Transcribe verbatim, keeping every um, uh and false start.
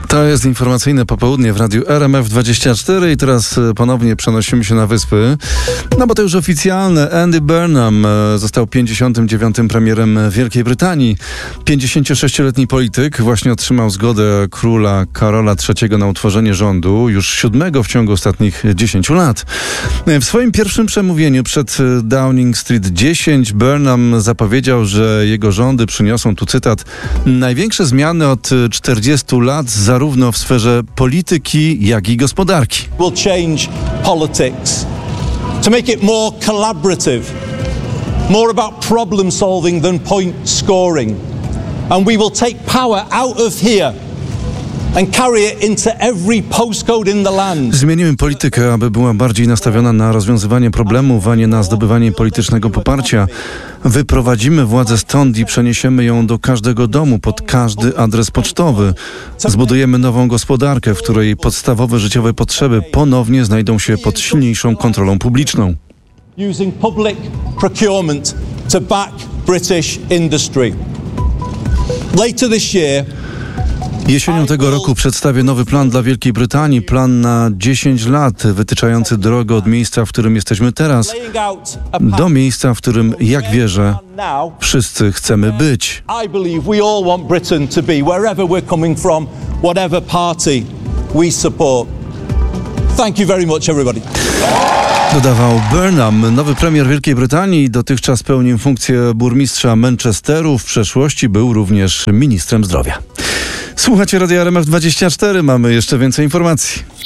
To jest informacyjne popołudnie w Radiu R M F dwadzieścia cztery i teraz ponownie przenosimy się na Wyspy. No bo to już oficjalne. Andy Burnham został pięćdziesiątym dziewiątym premierem Wielkiej Brytanii. pięćdziesięciosześcioletni polityk właśnie otrzymał zgodę króla Karola trzeciego na utworzenie rządu, już siódmego w ciągu ostatnich dziesięciu lat. W swoim pierwszym przemówieniu przed Downing Street dziesięć Burnham zapowiedział, że jego rządy przyniosą, tu cytat, największe zmiany od czterdziestu lat zarówno w sferze polityki, jak i gospodarki. We'll change politics to make it more collaborative, more about problem solving than point scoring. And we will take power out of here and carry it into every postcode in the land. Zmienimy politykę, aby była bardziej nastawiona na rozwiązywanie problemów, a nie na zdobywanie politycznego poparcia. Wyprowadzimy władzę stąd i przeniesiemy ją do każdego domu, pod każdy adres pocztowy. Zbudujemy nową gospodarkę, w której podstawowe życiowe potrzeby ponownie znajdą się pod silniejszą kontrolą publiczną. Using public procurement to back British industry. Later this year, Jesienią tego roku przedstawię nowy plan dla Wielkiej Brytanii, plan na dziesięć lat, wytyczający drogę od miejsca, w którym jesteśmy teraz, do miejsca, w którym, jak wierzę, wszyscy chcemy być. I believe we all want Britain to be wherever we're coming from, whatever party we support. Thank you very much, everybody. Dodawał Burnham. Nowy premier Wielkiej Brytanii dotychczas pełnił funkcję burmistrza Manchesteru. W przeszłości był również ministrem zdrowia. Słuchacie Radia R M F dwadzieścia cztery. Mamy jeszcze więcej informacji.